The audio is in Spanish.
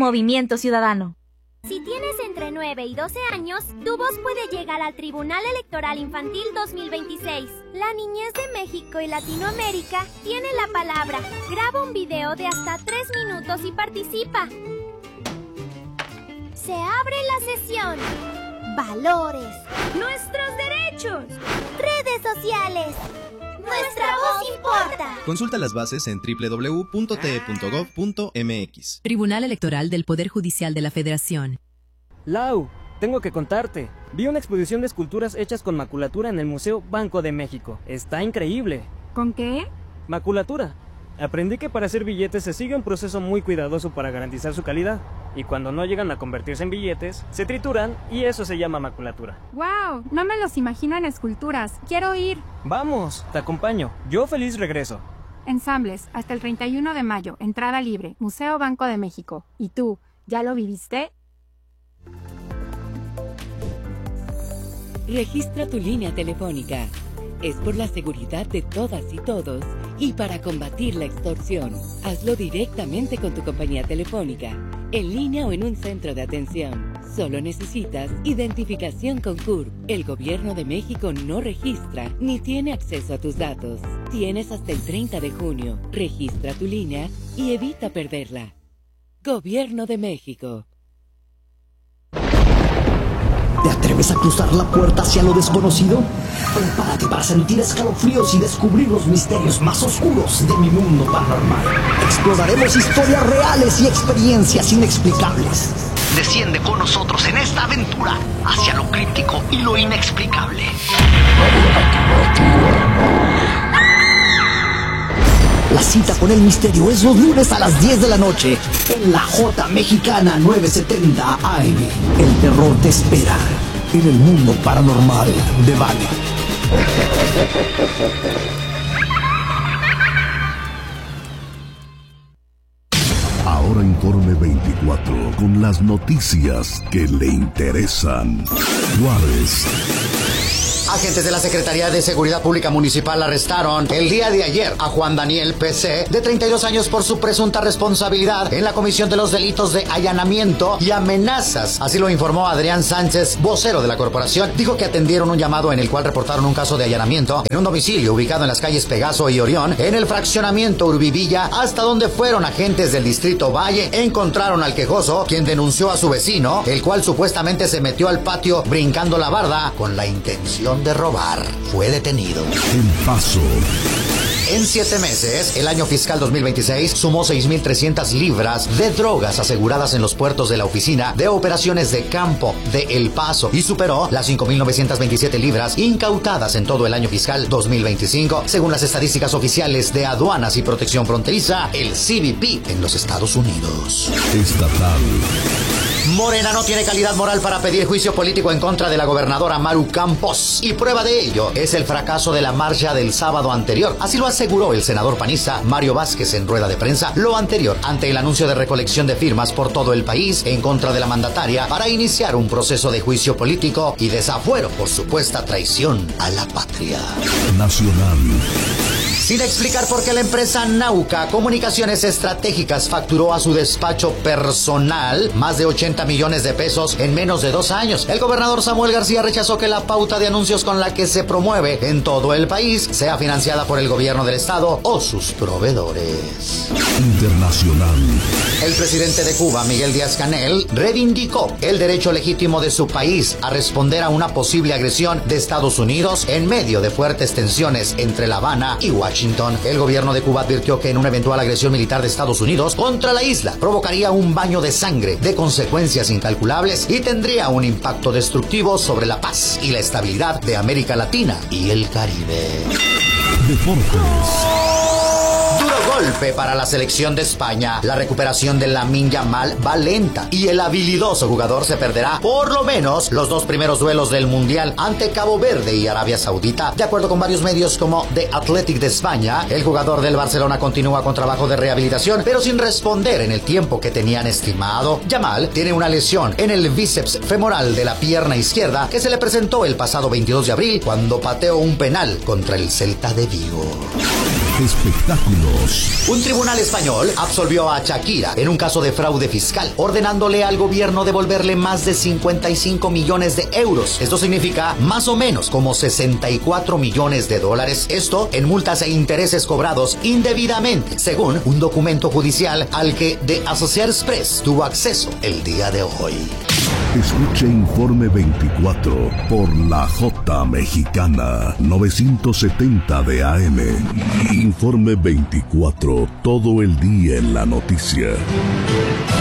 Movimiento Ciudadano. Si tienes entre 9 y 12 años, tu voz puede llegar al Tribunal Electoral Infantil 2026. La niñez de México y Latinoamérica tiene la palabra. Graba un video de hasta 3 minutos y participa. Se abre la sesión. Valores. Nuestros derechos. Redes sociales. Nuestra voz importa. Consulta las bases en www.te.gov.mx. Tribunal Electoral del Poder Judicial de la Federación. Lau, tengo que contarte. Vi una exposición de esculturas hechas con maculatura en el Museo Banco de México. Está increíble. ¿Con qué? Maculatura. Aprendí que para hacer billetes se sigue un proceso muy cuidadoso para garantizar su calidad. Y cuando no llegan a convertirse en billetes, se trituran y eso se llama maculatura. ¡Wow! No me los imagino en esculturas. ¡Quiero ir! Vamos, te acompaño. Yo feliz regreso. Ensambles, hasta el 31 de mayo. Entrada libre. Museo Banco de México. ¿Y tú, ya lo viviste? Registra tu línea telefónica. Es por la seguridad de todas y todos y para combatir la extorsión. Hazlo directamente con tu compañía telefónica, en línea o en un centro de atención. Solo necesitas identificación con CURP. El Gobierno de México no registra ni tiene acceso a tus datos. Tienes hasta el 30 de junio. Registra tu línea y evita perderla. Gobierno de México. ¿Te atreves a cruzar la puerta hacia lo desconocido? Prepárate para sentir escalofríos y descubrir los misterios más oscuros de mi mundo paranormal. Exploraremos historias reales y experiencias inexplicables. Desciende con nosotros en esta aventura hacia lo críptico y lo inexplicable. La cita con el misterio es los lunes a las 10 de la noche en la J Mexicana 970 AM. El terror te espera en el mundo paranormal de Vale. Ahora Informe 24 con las noticias que le interesan. Juárez. Agentes de la Secretaría de Seguridad Pública Municipal arrestaron el día de ayer a Juan Daniel P.C., de 32 años, por su presunta responsabilidad en la comisión de los delitos de allanamiento y amenazas. Así lo informó Adrián Sánchez, vocero de la corporación. Dijo que atendieron un llamado en el cual reportaron un caso de allanamiento en un domicilio ubicado en las calles Pegaso y Orión, en el fraccionamiento Urbivilla, hasta donde fueron agentes del Distrito Valle. Encontraron al quejoso, quien denunció a su vecino, el cual supuestamente se metió al patio brincando la barda con la intención de robar. Fue detenido. El Paso. En 7 meses, el año fiscal 2026 sumó 6.300 libras de drogas aseguradas en los puertos de la Oficina de Operaciones de Campo de El Paso y superó las 5.927 libras incautadas en todo el año fiscal 2025, según las estadísticas oficiales de Aduanas y Protección Fronteriza, el CBP, en los Estados Unidos. Estatal. Morena no tiene calidad moral para pedir juicio político en contra de la gobernadora Maru Campos, y prueba de ello es el fracaso de la marcha del sábado anterior. Así lo aseguró el senador panista Mario Vázquez en rueda de prensa, lo anterior ante el anuncio de recolección de firmas por todo el país en contra de la mandataria para iniciar un proceso de juicio político y desafuero por supuesta traición a la patria. Nacional. Sin explicar por qué la empresa Nauca Comunicaciones Estratégicas facturó a su despacho personal más de 80 millones de pesos en menos de 2 años. El gobernador Samuel García rechazó que la pauta de anuncios con la que se promueve en todo el país sea financiada por el gobierno del estado o sus proveedores. Internacional. El presidente de Cuba, Miguel Díaz-Canel, reivindicó el derecho legítimo de su país a responder a una posible agresión de Estados Unidos en medio de fuertes tensiones entre La Habana y Washington. El gobierno de Cuba advirtió que en una eventual agresión militar de Estados Unidos contra la isla provocaría un baño de sangre de consecuencias incalculables y tendría un impacto destructivo sobre la paz y la estabilidad de América Latina y el Caribe. Deportes. Duro golpe para la selección de España. La recuperación de Lamine Yamal va lenta y el habilidoso jugador se perderá por lo menos los 2 primeros duelos del Mundial ante Cabo Verde y Arabia Saudita. De acuerdo con varios medios como The Athletic de España, el jugador del Barcelona continúa con trabajo de rehabilitación, pero sin responder en el tiempo que tenían estimado. Yamal tiene una lesión en el bíceps femoral de la pierna izquierda que se le presentó el pasado 22 de abril cuando pateó un penal contra el Celta de Vigo. Espectáculos. Un tribunal español absolvió a Shakira en un caso de fraude fiscal, ordenándole al gobierno devolverle más de 55 millones de euros. Esto significa más o menos como 64 millones de dólares. Esto en multas e intereses cobrados indebidamente, según un documento judicial al que The Associated Press tuvo acceso el día de hoy. Escuche Informe 24 por la J Mexicana 970 de AM. Informe 24, todo el día en la noticia.